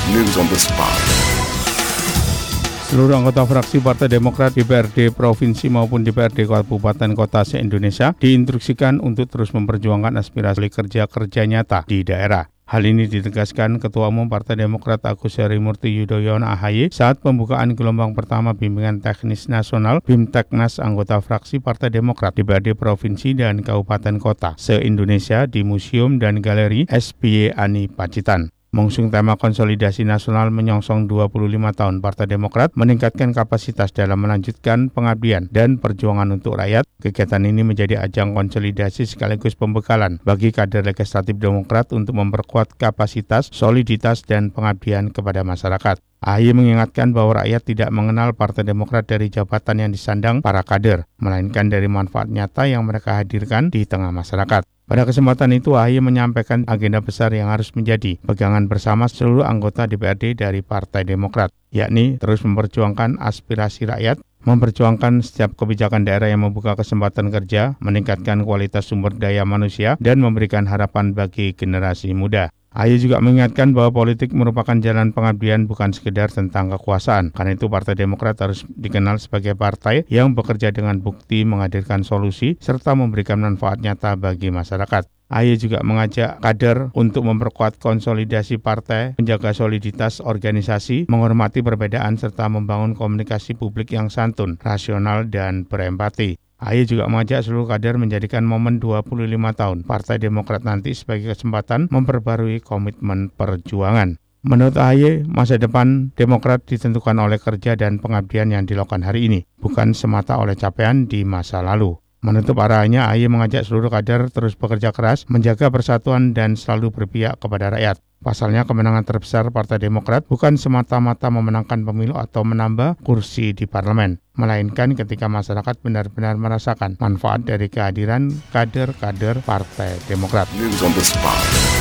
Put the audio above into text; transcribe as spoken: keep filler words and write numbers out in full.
News on the spot. Seluruh anggota fraksi Partai Demokrat di D P R D Provinsi maupun D P R D Kabupaten Kota se-Indonesia diinstruksikan untuk terus memperjuangkan aspirasi kerja-kerja nyata di daerah. Hal ini ditegaskan Ketua Umum Partai Demokrat Agus Harimurti Yudhoyono A H Y saat pembukaan gelombang pertama Bimbingan Teknis Nasional BIMTEKNAS anggota fraksi Partai Demokrat di D P R D Provinsi dan Kabupaten Kota se-Indonesia di Museum dan Galeri S B Y Ani Pacitan. Mengusung tema konsolidasi nasional menyongsong dua puluh lima tahun Partai Demokrat meningkatkan kapasitas dalam melanjutkan pengabdian dan perjuangan untuk rakyat. Kegiatan ini menjadi ajang konsolidasi sekaligus pembekalan bagi kader legislatif Demokrat untuk memperkuat kapasitas, soliditas, dan pengabdian kepada masyarakat. A H Y mengingatkan bahwa rakyat tidak mengenal Partai Demokrat dari jabatan yang disandang para kader, melainkan dari manfaat nyata yang mereka hadirkan di tengah masyarakat. Pada kesempatan itu, A H Y menyampaikan agenda besar yang harus menjadi pegangan bersama seluruh anggota D P R D dari Partai Demokrat, yakni terus memperjuangkan aspirasi rakyat, memperjuangkan setiap kebijakan daerah yang membuka kesempatan kerja, meningkatkan kualitas sumber daya manusia, dan memberikan harapan bagi generasi muda. A H Y juga mengingatkan bahwa politik merupakan jalan pengabdian bukan sekedar tentang kekuasaan. Karena itu Partai Demokrat harus dikenal sebagai partai yang bekerja dengan bukti menghadirkan solusi serta memberikan manfaat nyata bagi masyarakat. A H Y juga mengajak kader untuk memperkuat konsolidasi partai, menjaga soliditas organisasi, menghormati perbedaan serta membangun komunikasi publik yang santun, rasional, dan berempati. A H Y juga mengajak seluruh kader menjadikan momen dua puluh lima tahun Partai Demokrat nanti sebagai kesempatan memperbarui komitmen perjuangan. Menurut A H Y, masa depan Demokrat ditentukan oleh kerja dan pengabdian yang dilakukan hari ini, bukan semata oleh capaian di masa lalu. Menutup arahannya, A H Y mengajak seluruh kader terus bekerja keras, menjaga persatuan dan selalu berpihak kepada rakyat. Pasalnya, kemenangan terbesar Partai Demokrat bukan semata-mata memenangkan pemilu atau menambah kursi di parlemen, melainkan ketika masyarakat benar-benar merasakan manfaat dari kehadiran kader-kader Partai Demokrat. News on the spot.